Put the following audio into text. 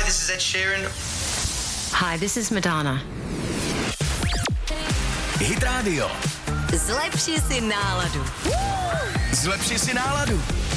this is Ed Sheeran. Hi, this is Madonna. Hit Radio. Zlepši si náladu. Zlepši si náladu.